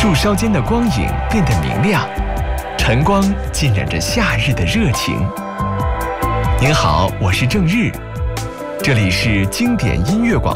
树梢间的光影变得明亮，晨光浸染着夏日的热情。您好，我是郑日，这里是经典音乐广